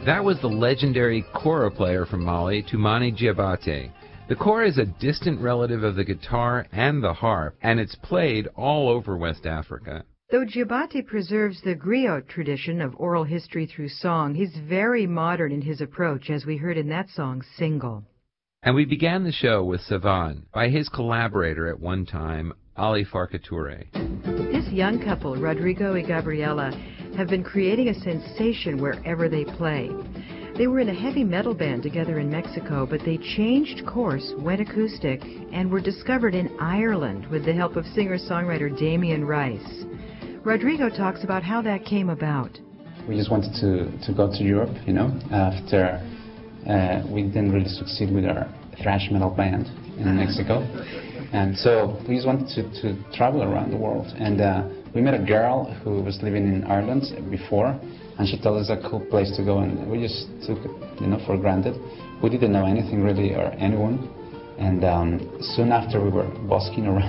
That was the legendary kora player from Mali, Toumani Diabaté. The kora is a distant relative of the guitar and the harp, and it's played all over West Africa. Though Diabaté preserves the griot tradition of oral history through song, he's very modern in his approach, as we heard in that song, Single. And we began the show with Savan, by his collaborator at one time, Ali Farka Touré. This young couple, Rodrigo and Gabriela, have been creating a sensation wherever they play. They were in a heavy metal band together in Mexico, but they changed course, went acoustic, and were discovered in Ireland with the help of singer-songwriter Damien Rice. Rodrigo talks about how that came about. We just wanted to go to Europe, after we didn't really succeed with our thrash metal band in Mexico. And so we just wanted to travel around the world. And we met a girl who was living in Ireland before, and she told us a cool place to go, and we just took it, for granted. We didn't know anything really or anyone. And soon after we were busking around